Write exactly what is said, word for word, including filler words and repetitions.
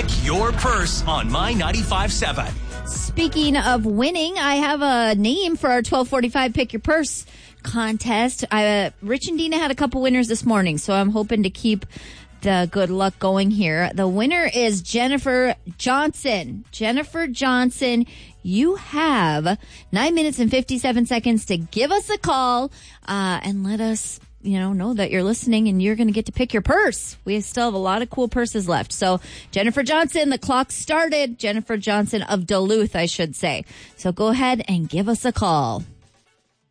Pick your purse on My ninety-five point seven. Speaking of winning, I have a name for our twelve forty-five Pick Your Purse contest. I, uh, Rich and Dina had a couple winners this morning, so I'm hoping to keep the good luck going here. The winner is Jennifer Johnson. Jennifer Johnson, you have nine minutes and fifty-seven seconds to give us a call uh, and let us you know, know that you're listening and you're going to get to pick your purse. We still have a lot of cool purses left. So Jennifer Johnson, the clock started. Jennifer Johnson of Duluth, I should say. So go ahead and give us a call.